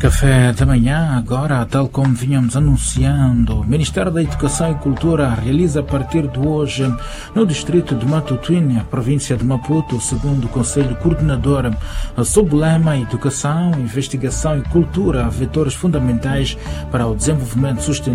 Café da manhã, agora, tal como vinhamos anunciando, o Ministério da Educação e Cultura realiza a partir de hoje, no distrito de Matutuíne, província de Maputo, segundo o Conselho Coordenador, sob o lema Educação, Investigação e Cultura, vetores fundamentais para o desenvolvimento sustentável